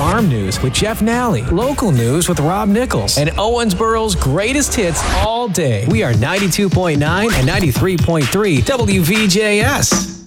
farm news with Jeff Nally, local news with Rob Nichols, and Owensboro's greatest hits all day. We are 92.9 and 93.3 WVJS.